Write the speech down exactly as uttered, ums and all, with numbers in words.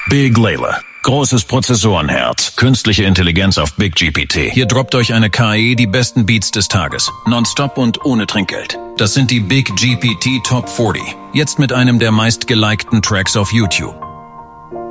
Big Layla. Großes Prozessorenherz. Künstliche Intelligenz auf Big G P T. Hier droppt euch eine K I die besten Beats des Tages. Nonstop und ohne Trinkgeld. Das sind die Big G P T Top vierzig. Jetzt mit einem der meistgelikten Tracks auf YouTube.